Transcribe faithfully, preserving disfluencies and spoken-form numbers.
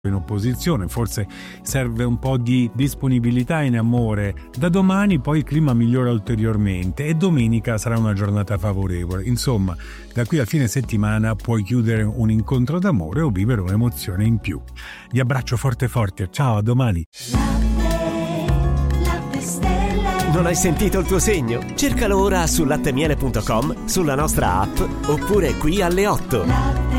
in opposizione, forse serve un po' di disponibilità in amore. Da domani poi il clima migliora ulteriormente e domenica sarà una giornata favorevole. Insomma, da qui a fine settimana puoi chiudere un incontro d'amore o vivere un'emozione in più. Vi abbraccio forte forte, ciao, a domani. Non hai sentito il tuo segno? Cercalo ora su lattemiele punto com, sulla nostra app oppure qui alle otto.